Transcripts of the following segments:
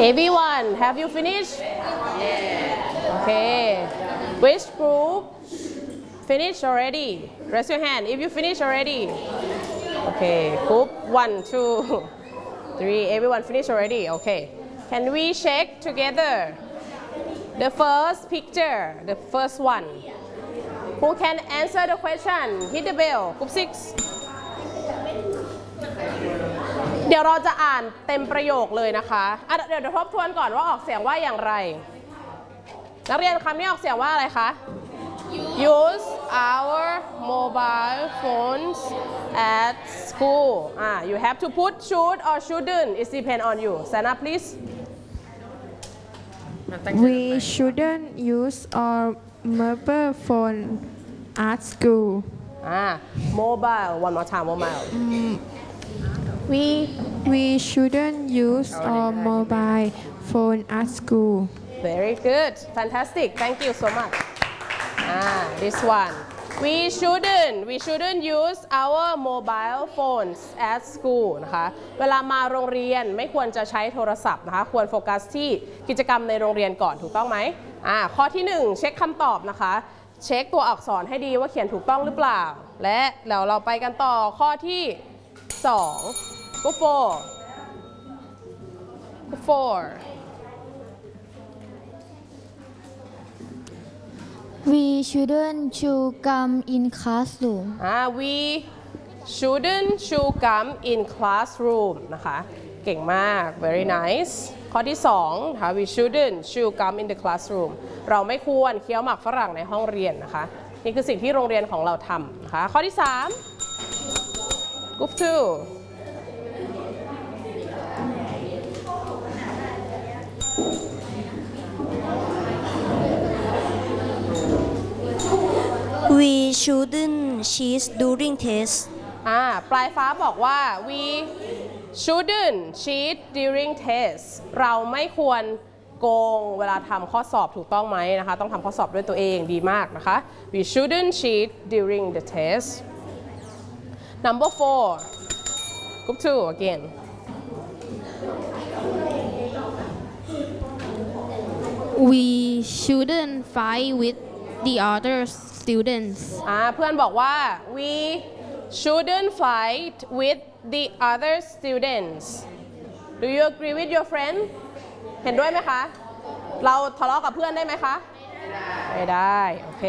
Everyone, have you finished? Yeah. Okay. Which group finished already? Raise your hand if you finished already. Okay. Group 1, 2, 3. Everyone finished already. Okay. Can we check together the first picture, the first one? Who can answer the question? Hit the bell. Group 6.เดี๋ยวเราจะอ่านเต็มประโยคเลยนะคะเดี๋ยวทบทวนก่อนว่าออกเสียงว่าอย่างไรนักเรียนคำนี้ออกเสียงว่าอะไรคะ Use our mobile phones at school you have to put should or shouldn't it depends on you stand up please We shouldn't use our mobile phone at school mobile one more time mobile We shouldn't use our mobile phone at school. Very good, fantastic. Thank you so much. This one. We shouldn't use our mobile phones at school นะคะเวลามาโรงเรียนไม่ควรจะใช้โทรศัพท์นะคะควรโฟกัสที่กิจกรรมในโรงเรียนก่อนถูกต้องไหมข้อที่1เช็คคำตอบนะคะเช็คตัวอักษรให้ดีว่าเขียนถูกต้องหรือเปล่าและแล้วเราไปกันต่อข้อที่2 Go for We shouldn't chew gum in classroom. We shouldn't chew gum in classroom นะคะเก่งมาก very nice ข้อที่2ค่ะ We shouldn't chew gum in the classroom เราไม่ควรเคี้ยวหมากฝรั่งในห้องเรียนนะคะนี่คือสิ่งที่โรงเรียนของเราทำนะคะข้อที่3 Group 2 We shouldn't cheat during tests. ปลายฟ้าบอกว่า we shouldn't cheat during tests เราไม่ควรโกงเวลาทำข้อสอบถูกต้องไหมนะคะต้องทำข้อสอบด้วยตัวเองดีมากนะคะ we shouldn't cheat during the test number 4 group 2 again We shouldn't fight with the other students. เพื่อนบอกว่า we shouldn't fight with the other students do you agree with your friend เห็นด้วยไหมคะเราทะเลาะกับเพื่อนได้ไหมคะไม่ได้โอเค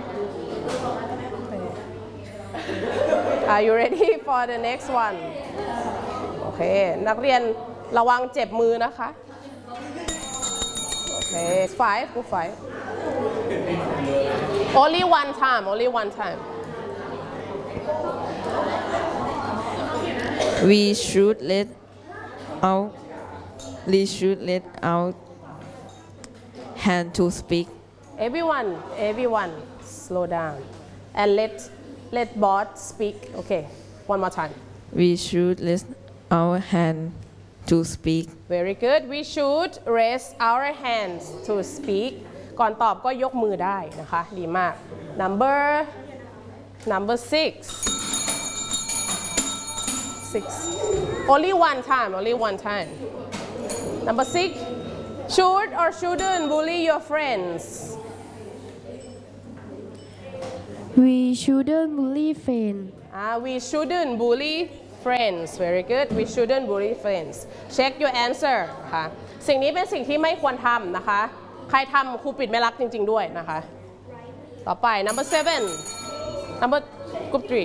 Are you ready for the next one โอเคนักเรียนระวังเจ็บมือนะคะโอเค 5 group 5 only one time We should let out hand to speak. Everyone slow down and let boss speak okay one more time We should let our hand to speak. Very good we should raise our hands to speak ก่อนตอบก็ยกมือได้นะคะดีมาก number 6 only one time number 6 should or shouldn't bully your friends We shouldn't bully friends. We shouldn't bully friends very good we shouldn't bully friends check your answer ค่ะสิ่งนี้เป็นสิ่งที่ไม่ควรทำนะคะใครทำครูปิดไม่รักจริงๆด้วยนะคะต่อไป number 7 number group 3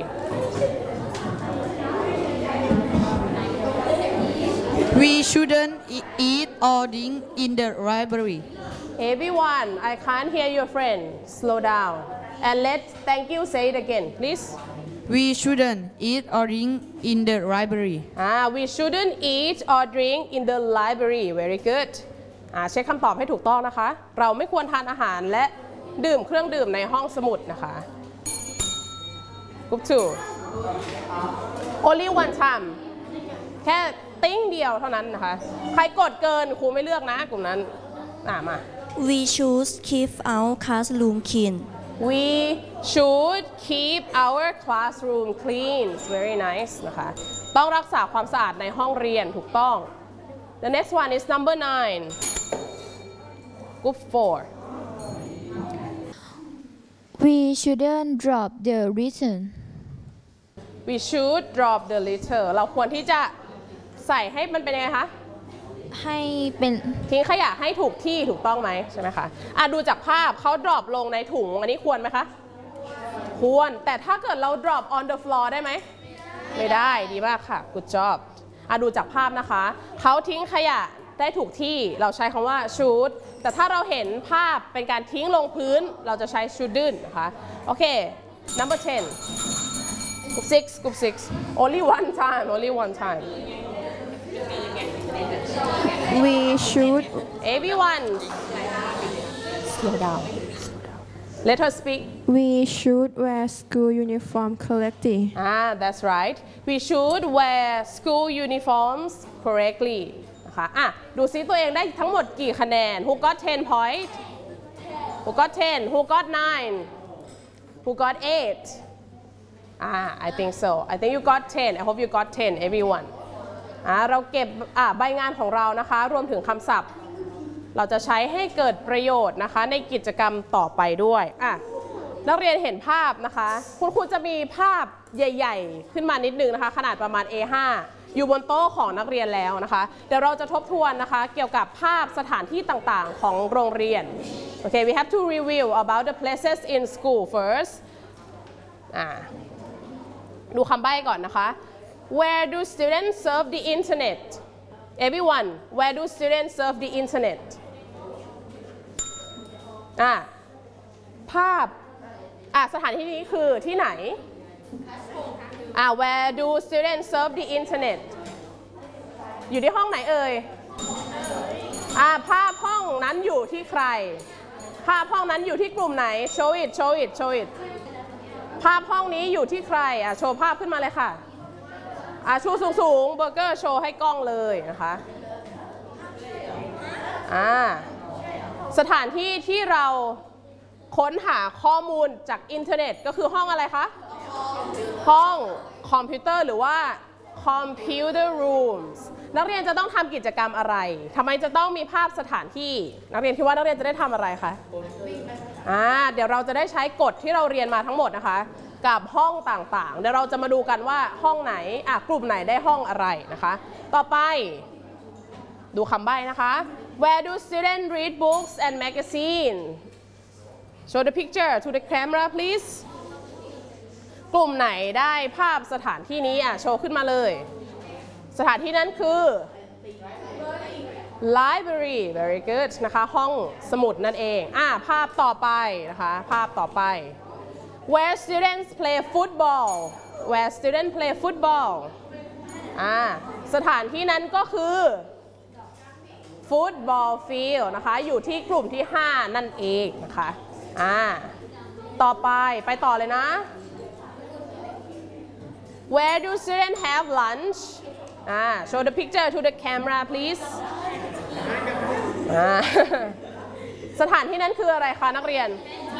We shouldn't eat or drink in the library. Everyone I can't hear your friend slow down and thank you say it again please We shouldn't eat or drink in the library. We shouldn't eat or drink in the library very goodเช็คคำตอบให้ถูกต้องนะคะเราไม่ควรทานอาหารและดื่มเครื่องดื่มในห้องสมุดนะคะ Group 2 only one time แค่ติ้งเดียวเท่านั้นนะคะใครกดเกินครูไม่เลือกนะกลุ่มนั้นมา We should keep our classroom clean. We should keep our classroom clean very nice นะคะต้องรักษาความสะอาดในห้องเรียนถูกต้อง The next one is number 9 Group 4 We shouldn't drop the return. We should drop the litter เราควรที่จะใส่ให้มันเป็นยังไงคะให้เป็นทิ้งขยะให้ถูกที่ถูกต้องไหมใช่ไหมคะดูจากภาพเขา drop ลงในถุงอันนี้ควรไหมคะควรแต่ถ้าเกิดเรา drop on the floor ได้ไหมไม่ได้ดีมากค่ะ good job ดูจากภาพนะคะเขาทิ้งขยะได้ถูกที่เราใช้คำว่า should แต่ถ้าเราเห็นภาพเป็นการทิ้งลงพื้นเราจะใช้ shouldn't นะคะโอเค number 10 group 6 only one time We should everyone slow down let her speak we should wear school uniform correctly. That's right we should wear school uniforms correctly นะคะดูซิตัวเองได้ทั้งหมดกี่คะแนน Who got 10 point Who got 10 Who got 9 Who got 8 I think so I think you got 10 I hope you got 10 everyone เราเก็บใบงานของเรานะคะรวมถึงคำศัพท์เราจะใช้ให้เกิดประโยชน์นะคะในกิจกรรมต่อไปด้วยนักเรียนเห็นภาพนะคะคุณครูจะมีภาพใหญ่ๆขึ้นมานิดนึงนะคะขนาดประมาณ A5 อยู่บนโต๊ะของนักเรียนแล้วนะคะเดี๋ยวเราจะทบทวนนะคะเกี่ยวกับภาพสถานที่ต่างๆของโรงเรียน Okay we have to review about the places in school first ดูคำใบ้ก่อนนะคะ Where do students surf the internet Everyone where do students surf the internet ภาพสถานที่นี้คือที่ไหนWhere do students surf the internet อยู่ที่ห้องไหนเอ่ยภาพห้องนั้นอยู่ที่ใครภาพห้องนั้นอยู่ที่กลุ่มไหน show it ภาพห้องนี้อยู่ที่ใครโชว์ภาพขึ้นมาเลยค่ะชูสูงเบอร์เกอร์โชว์ให้กล้องเลยนะคะสถานที่ที่เราค้นหาข้อมูลจากอินเทอร์เน็ตก็คือห้องอะไรคะห้องคอมพิวเตอร์หรือว่า computer rooms นักเรียนจะต้องทำกิจกรรมอะไรทำไมจะต้องมีภาพสถานที่นักเรียนคิดว่านักเรียนจะได้ทำอะไรคะเดี๋ยวเราจะได้ใช้กฎที่เราเรียนมาทั้งหมดนะคะกับห้องต่างๆเดี๋ยวเราจะมาดูกันว่าห้องไหนกลุ่มไหนได้ห้องอะไรนะคะต่อไปดูคำใบ้นะคะ Where do students read books and magazine Show the picture to the camera please กลุ่มไหนได้ภาพสถานที่นี้โชว์ขึ้นมาเลยสถานที่นั้นคือ library very good นะคะห้องสมุดนั่นเองภาพต่อไปนะคะภาพต่อไป Where students play football Where students play football สถานที่นั้นก็คือ football field นะคะอยู่ที่กลุ่มที่5นั่นเองนะคะต่อไปต่อเลยนะ Where do students have lunch show the picture to the camera please สถานที่นั้นคืออะไรคะนักเรียน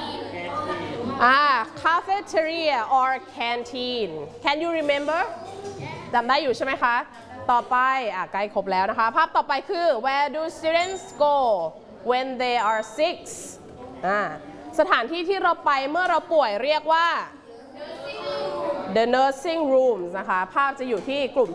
cafeteria or canteen Can you remember จำได้อยู่ใช่ไหมคะต่อไปใกล้ครบแล้วนะคะภาพต่อไปคือ Where do students go when they are sick สถานที่ที่เราไปเมื่อเราป่วยเรียกว่า the nursing rooms นะคะภาพจะอยู่ที่กลุ่ม